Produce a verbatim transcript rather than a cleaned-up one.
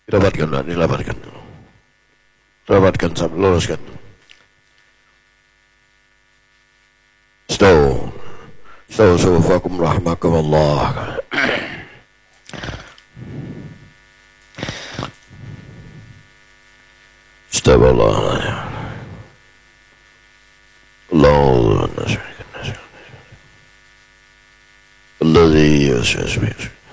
Dapatkan, didapatkan. Dapatkan, sampai luruskan. Stow. Stow, sufakum rahmakumullah. Astagfirullah. Allah. الذي يسوس